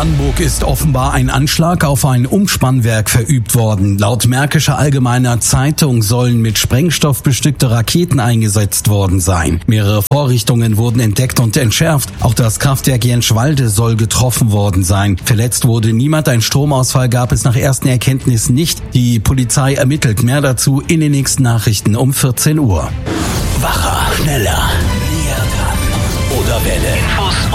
Brandenburg ist offenbar ein Anschlag auf ein Umspannwerk verübt worden. Laut Märkischer Allgemeiner Zeitung sollen mit Sprengstoff bestückte Raketen eingesetzt worden sein. Mehrere Vorrichtungen wurden entdeckt und entschärft. Auch das Kraftwerk Jenschwalde soll getroffen worden sein. Verletzt wurde niemand. Ein Stromausfall gab es nach ersten Erkenntnissen nicht. Die Polizei ermittelt. Mehr dazu in den nächsten Nachrichten um 14 Uhr. Wacher, schneller, näher dran. Oder Welle. Infos